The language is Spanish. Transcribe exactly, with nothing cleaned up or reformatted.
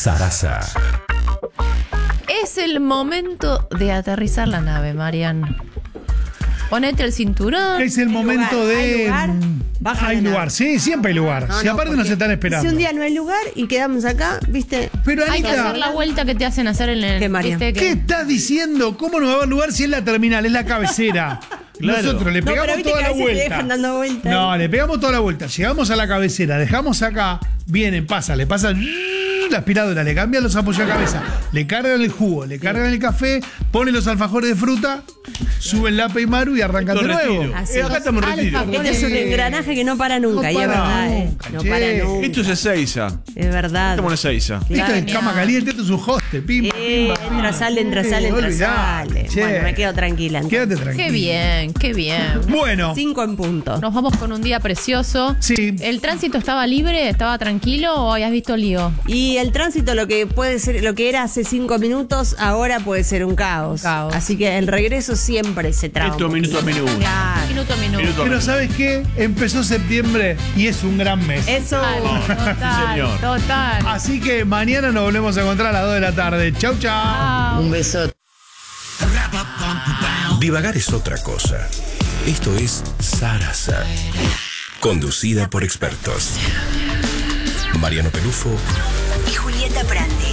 Sarasa. Es el momento de aterrizar la nave, Marian. Ponete el cinturón. Es el momento lugar, de. ¿hay lugar? Baja Hay la nave. lugar, sí, siempre hay lugar. No, si no, aparte porque nos están esperando. Si un día no hay lugar y quedamos acá, ¿viste? Pero Hay que Anita, hacer la vuelta que te hacen hacer en el. ¿Qué, Marian? ¿viste? ¿qué Que- estás diciendo? ¿Cómo no va a haber lugar si es la terminal, es la cabecera? Claro. Nosotros le No, pegamos pero viste toda que a la veces te vuelta. dejan dando vueltas. No, le pegamos toda la vuelta. Llegamos a la cabecera, dejamos acá, vienen, pasan, le pasan la aspiradora, le cambian los apoyos a cabeza, le cargan el jugo, le cargan el café, ponen los alfajores de fruta, suben la Maru y arrancan de Esto nuevo. retiro. Así. Eh, acá estamos en retiro. Alfajores. Este es un engranaje que no para nunca, No y es para verdad, eh. nunca, No che. para nunca. Esto es Ezeiza. Es verdad. Estamos en Ezeiza. Esto Claro. es cama caliente, esto es un hostel, pimba, Eh, pimba, pimba. entra, sale, entra, sale, entra, Olvidá, sale. che. Bueno, me quedo tranquila. entonces. Quédate tranquilo. Qué bien, qué bien. Bueno, Cinco en punto. Nos vamos con un día precioso. sí. ¿El tránsito estaba libre? ¿Estaba tranquilo o habías visto lío? Y el tránsito, lo que puede ser, lo que era hace cinco minutos, ahora puede ser un caos. Un caos. Así que el regreso siempre se traba. Esto un minuto a poquito. minuto. Claro. Minuto a minuto. Minuto a Pero minuto. ¿sabes qué? Empezó septiembre y es un gran mes. Eso. Total, total, señor. total. Así que mañana nos volvemos a encontrar a las dos de la tarde. Chau, chau. Chao. Un beso. Divagar es otra cosa. Esto es Sarasa. Conducida por expertos. Mariano Pelufo y Julieta Prandi.